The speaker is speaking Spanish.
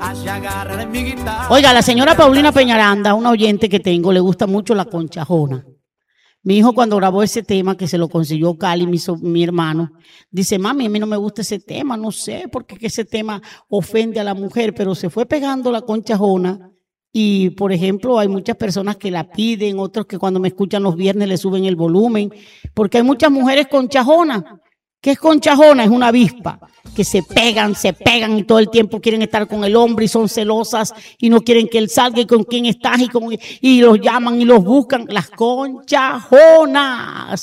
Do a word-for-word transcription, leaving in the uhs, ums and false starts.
Oiga, la señora Paulina Peñaranda, una oyente que tengo, le gusta mucho la conchajona. Mi hijo cuando grabó ese tema, que se lo consiguió Cali, mi, so, mi hermano, dice, mami, a mí no me gusta ese tema, no sé, porque ese tema ofende a la mujer, pero se fue pegando la conchajona y, por ejemplo, hay muchas personas que la piden, otros que cuando me escuchan los viernes le suben el volumen, porque hay muchas mujeres conchajonas. ¿Qué es conchajona? Es una avispa, que se pegan, se pegan y todo el tiempo quieren estar con el hombre y son celosas y no quieren que él salga y con quién estás y, con, y los llaman y los buscan. Las conchajonas.